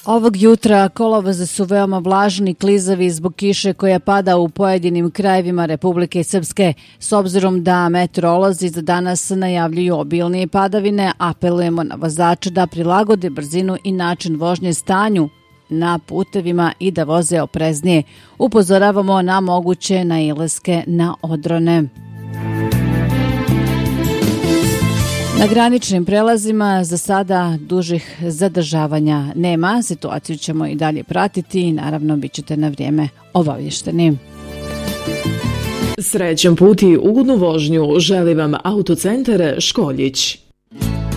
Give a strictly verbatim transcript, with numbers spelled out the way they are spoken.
Ovog jutra kolovozi su veoma vlažni i klizavi zbog kiše koja pada u pojedinim krajevima Republike Srpske. S obzirom da meteorolozi za danas najavljuju obilnije padavine, apelujemo na vozače da prilagode brzinu i način vožnje stanju na putevima i da voze opreznije. Upozoravamo na moguće nailaske na odrone. Na graničnim prelazima za sada dužih zadržavanja nema. Situaciju ćemo i dalje pratiti i naravno bit ćete na vrijeme obavješteni. Srećan put i ugodnu vožnju želi vam Autocentar Školjić.